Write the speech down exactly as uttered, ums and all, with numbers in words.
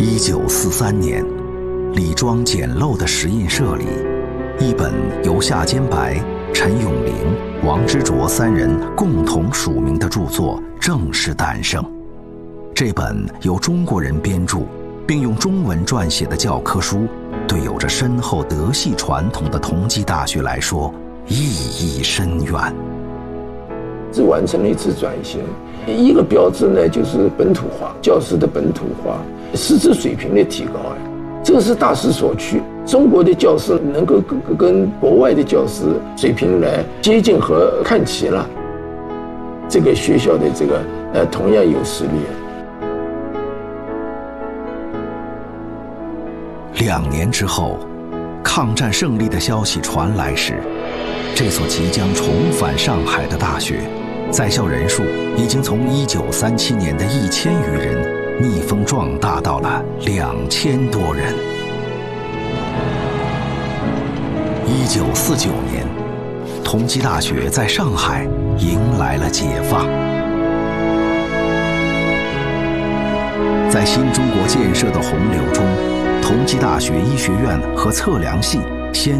一九四三年，李庄简陋的实印社里，一本由夏坚白、陈永龄、王之卓三人共同署名的著作正式诞生。这本由中国人编著并用中文撰写的教科书，对有着深厚德系传统的同济大学来说意义深远。 是完成了一次转型，一个标志呢就是本土化，教师的本土化，师资水平的提高啊，这个是大势所趋。中国的教师能够跟跟国外的教师水平来接近和看齐了，这个学校的这个呃同样有实力。 两年之后，抗战胜利的消息传来时，这所即将重返上海的大学，在校人数已经从一九三七年的一千余人逆风壮大到了两千多人。一九四九年，同济大学在上海迎来了解放。在新中国建设的洪流中，同济大学医学院和测量系先